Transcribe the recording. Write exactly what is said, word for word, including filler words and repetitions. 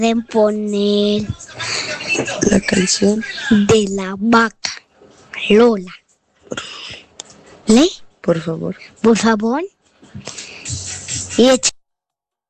pueden poner la canción de la vaca Lola. ¿Le? Por favor. Por favor. Y echa